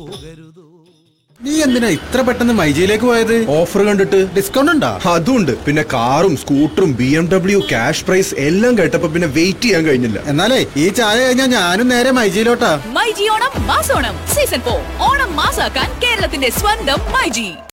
നീ എന്തിനാ ഇത്ര പെട്ടെന്ന് മൈജിയിലേക്ക് പോയത്? ഓഫർ കണ്ടിട്ട്. ഡിസ്കൗണ്ട് ഉണ്ടോ? അതുണ്ട്. പിന്നെ കാറും സ്കൂട്ടറും BMW ക്യാഷ് പ്രൈസ് എല്ലാം കേട്ടപ്പോ പിന്നെ വെയിറ്റ് ചെയ്യാൻ കഴിഞ്ഞില്ല. എന്നാലേ ഈ ചായ കഴിഞ്ഞാൽ ഞാനും നേരെ മൈജിയിലോട്ടാ. മൈജി ഓണം മാസോണം സീസൺ 4 ഓണം മാസാക്കാൻ കേരളത്തിന്റെ സ്വന്തം മൈജി.